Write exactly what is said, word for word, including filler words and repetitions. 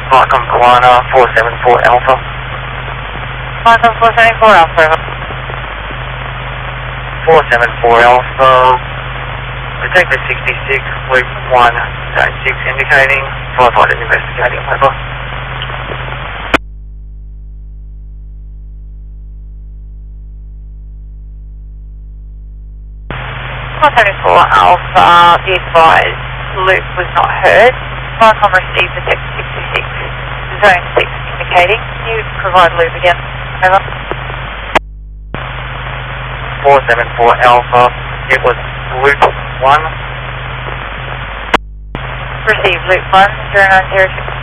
Markham Kalana, four seven four Alpha. Markham four seven four Alpha. four seven four Alpha. Detector sixty-six, loop one dash six indicating, firefighters investigating, over. four seven four Alpha, be advised, loop was not heard. Markham received detector sixty-six, zone six indicating. Can you provide loop again? Over. four seven four Alpha, it was loop one. Receive loop one, zero nine zero six.